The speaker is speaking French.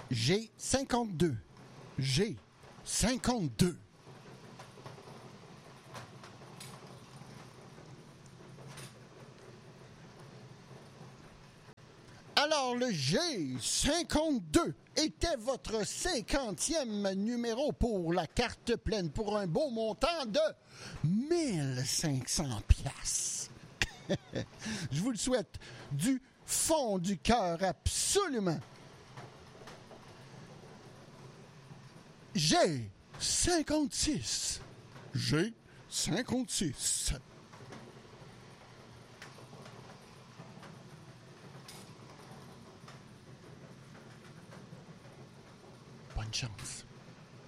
J'ai 52. J'ai 52. Alors, le G52 était votre 50e numéro pour la carte pleine pour un beau montant de 1500 piastres. Je vous le souhaite du fond du cœur, absolument. G56. G56. Bonne chance.